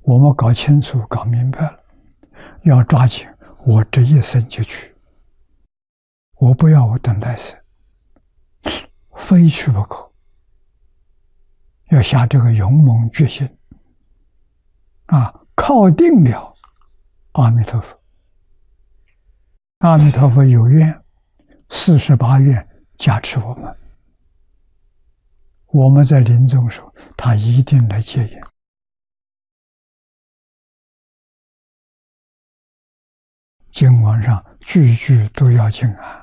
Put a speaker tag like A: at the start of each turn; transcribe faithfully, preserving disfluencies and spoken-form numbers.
A: 我们搞清楚、搞明白了，要抓紧，我这一生就去，我不要我等来生，非去不可。要下这个勇猛决心啊！靠定了阿弥陀佛，阿弥陀佛有愿，四十八愿加持我们。我们在临终时候，他一定来接引。经文上句句都要敬啊！